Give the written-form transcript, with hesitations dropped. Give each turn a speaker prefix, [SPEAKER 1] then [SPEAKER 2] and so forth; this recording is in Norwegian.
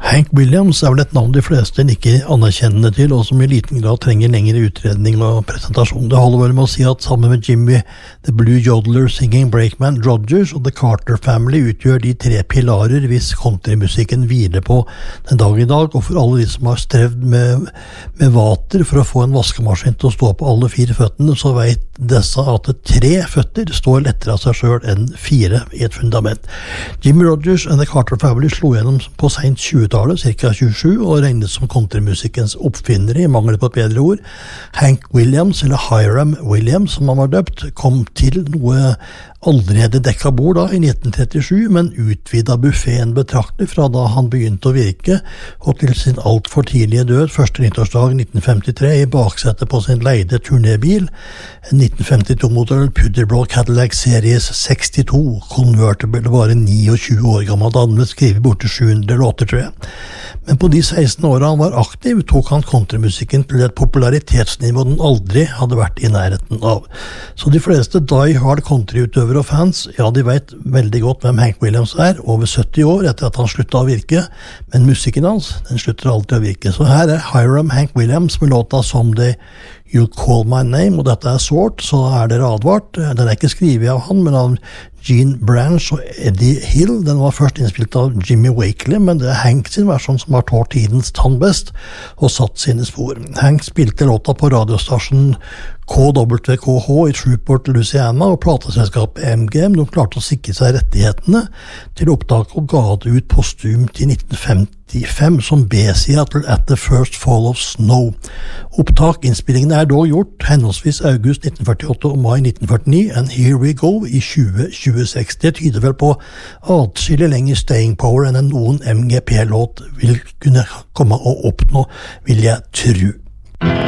[SPEAKER 1] Hank Williams vel et navn de fleste ikke anerkjennende til, og som i liten grad trenger lengre utredning og presentasjon. Det holder vel med å si at sammen med Jimmy, The Blue Yodeler, Singing Brakeman, Rogers og The Carter Family utgjør de 3 pilarer hvis countrymusikken hviler på den dag i dag, og for alle de som har strevd med vater for å få en vaskemaskin til å stå på alle 4 føttene, så vet disse at 3 føtter står lettere av seg selv enn 4 i et fundament. Jimmy Rogers and The Carter Family slo gjennom på sent 20-tallet, ca. 27, og regnes som countrymusikkens oppfinnere i mangel på et bedre ord. Hank Williams, eller Hiram Williams som han var døpt, kom til noe allerede dekka bord da i 1937, men utvidet buffeten betraktelig fra da han begynte å virke, og til sin alt for tidlige død, første nyttårsdag 1953, i baksetet på sin leide turnébil, en 1952-modell Puderblå Cadillac Series 62, convertible, bare 29 år gammel, da han ble skrevet borte 700 låter, tror jeg. Men på de 16 årene han var aktiv, tok han countrymusikken til et popularitetsnivå den aldri hadde vært i nærheten av. Så de fleste die-hard countryutøvere og fans, ja, de vet veldig godt hvem Hank Williams er, over 70 år etter at han sluttet å virke, men musikken hans, den slutter alltid å virke. Så her er Hiram Hank Williams med låta Someday You'll Call My Name, og dette er sårt, så er dere advart. Den er ikke skrivet av han, men av Gene Branch og Eddie Hill. Den var først innspilt av Jimmy Wakely, men det er Hank sin versjon som har tålt tidens tann best og satt sine spor. Hank spilte låta på radiostasjonen KWKH i Shreveport, Louisiana, og plateselskapet MGM, de klarte å sikre seg rettighetene til opptak og ga det ut postumt i 1955 som B-sida til At the First Fall of Snow. Opptak-innspillingene er dog gjort henholdsvis august 1948 og mai 1949, and Here We Go i 2026. Det tyder vel på atskillig lenger staying power enn noen MGP-låt vil kunne komme å oppnå, vil jeg tro.